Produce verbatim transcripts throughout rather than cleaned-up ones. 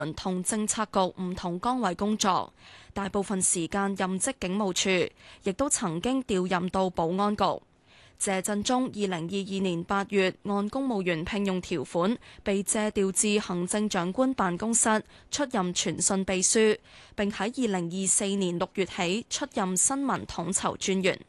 同政策局唔同崗位工作，大部分時間任職警務處，亦都曾經調任到保安局。謝振中二零二二年八月按公務員聘用條款被借調至行政長官辦公室出任傳訊秘書，並喺二零二四年六月起出任新聞統籌專員。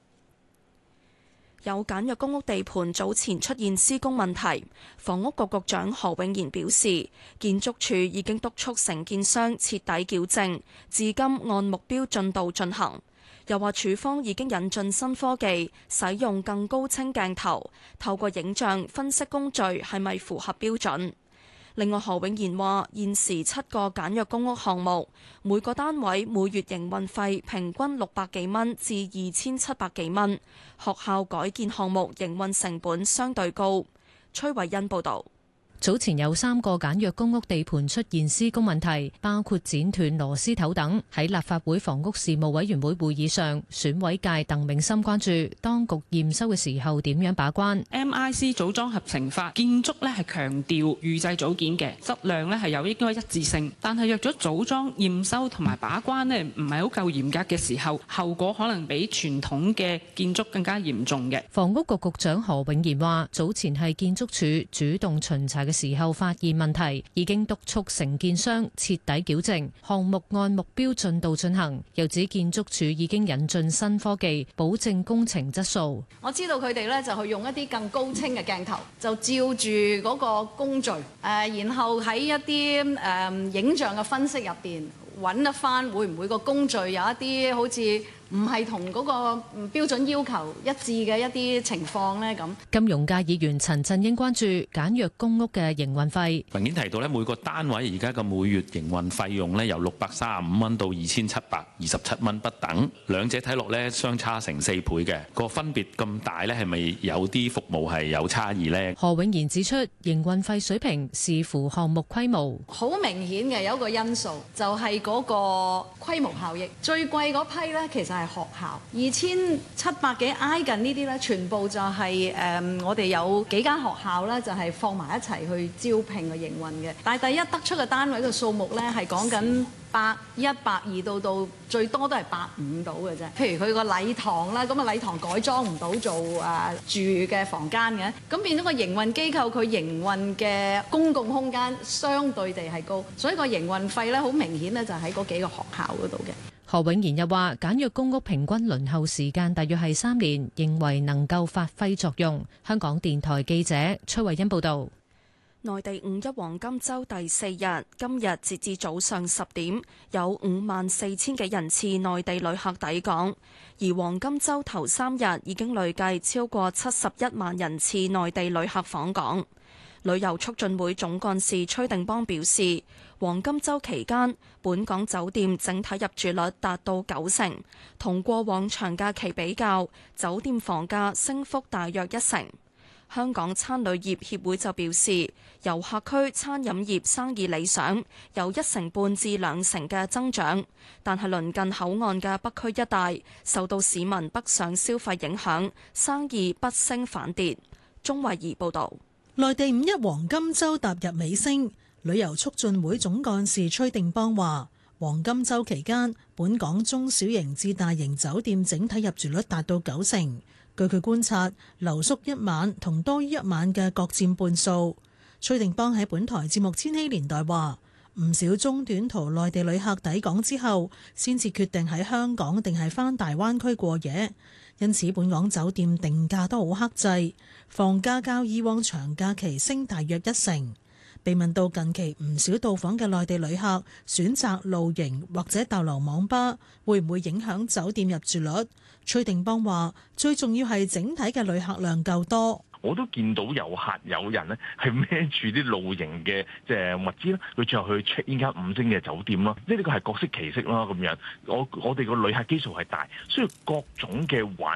有簡約公屋地盤早前出現施工問題，房屋局局長何永賢表示，建築署已經督促承建商徹底矯正，至今按目標進度進行。又話署方已經引進新科技，使用更高清鏡頭，透過影像分析工序係咪符合標準。另外，何永賢話現時七個簡約公屋項目，每個單位每月營運費平均六百幾蚊至二千七百幾蚊。學校改建項目營運成本相對高。崔慧欣報導。 早前有三個簡約公屋地盤出現施工問題，包括剪斷螺絲頭等。喺立法會房屋事務委員會會議上，選委界鄧永森關注當局驗收嘅時候點樣把關。 M I C 組裝合成法建築咧係強調預製組件嘅質量咧係有應該一致性，但係若咗組裝驗收同埋把關咧唔係好夠嚴格嘅時候，後果可能比傳統嘅建築更加嚴重嘅。 房屋局局長何永賢話：早前係建築署主動巡查嘅時候發現問題，已經督促承建商徹底矯正，項目按目標進度進行。又指建築署已經引進新科技，保證工程質素。 我知道佢哋咧就去用一啲更高清嘅鏡頭，就照住嗰個工序，誒、呃，然後喺一啲誒、呃、影像嘅分析入邊揾得翻會唔會個工序有一啲好似唔係同嗰個標準要求一致嘅一啲情況呢？咁金融界議員陳振英關注簡約公屋嘅營運費。 文件提到咧，每個單位而家嘅每月營運費用咧由六百三十五蚊到二千七百二十七蚊不等，兩者睇落咧相差成四倍嘅，個分別咁大咧，係咪有啲服務係有差異呢？ 何永賢指出，營運費水平視乎項目規模， 好明顯嘅有一個因素就係嗰個規模效益，最貴嗰批咧其實係學校，二千七百幾挨近呢啲咧，全部就係、是、誒、呃、我哋有幾間學校咧，就係、是、放埋一齊去招聘去營運嘅。但係第一得出嘅單位嘅數目咧，係講緊百一、百二到到最多都係百五到嘅啫。譬如佢個禮堂啦，咁啊禮堂改裝唔到做誒、呃、住嘅房間嘅，咁變咗個營運機構佢營運嘅公共空間相對地係高，所以個營運費咧好明顯咧就喺嗰幾個學校嗰度嘅。 何永賢又話：簡約公屋平均輪候時間大約係三年，認為能夠發揮作用。香港電台記者崔慧欣報道。 內地五一黃金週第四日，今日截至早上十點，有五萬四千幾人次內地旅客抵港，而黃金週頭三日已經累計超過七十一萬人次內地旅客訪港。旅遊促進會總幹事崔定邦表示，黃金週期間，本港酒店整體入住率達到九成，同過往長假期比較，酒店房價升幅大約一成。香港餐旅業協會就表示，遊客區餐飲業生意理想，有一成半至兩成嘅增長，但係鄰近口岸嘅北區一帶受到市民北上消費影響，生意不升反跌。鍾慧儀報導。 內地五一黃金週踏入尾聲，旅遊促進會總幹事崔定邦話：黃金週期間，本港中小型至大型酒店整體入住率達到九成。據佢觀察，留宿一晚同多於一晚嘅各佔半數。崔定邦喺本台節目《千禧年代》話：唔少中短途內地旅客抵港之後，先至決定喺香港定係返大灣區過夜。因此，本港酒店定價都好克制，房價較以往長假期升大約一成。被問到近期唔少到訪嘅內地旅客選擇露營或者逗留網吧，會唔會影響酒店入住率？崔定邦話：最重要係整體嘅旅客量夠多。 我都見到有客有人咧係孭住啲露營嘅即係物資咧，佢最後去 check 呢間五星嘅酒店咯。呢啲個係各色其色啦咁樣。我我哋個旅客基數係大，所以各種嘅玩法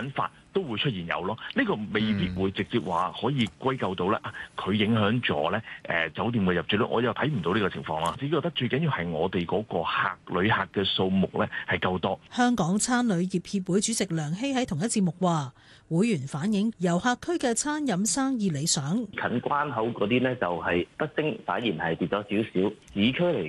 都會出現有咯。呢、這個未必會直接話可以歸咎到咧，佢影響咗咧誒酒店嘅入住率。我又睇唔到呢個情況啦。只覺得最緊要係我哋嗰個客旅客嘅數目咧係夠多。 香港餐旅業協會主席梁希喺同一節目話，會員反映遊客區嘅餐飲生意理想， 近關口嗰啲呢就係不升，反而係跌咗少少。市區嚟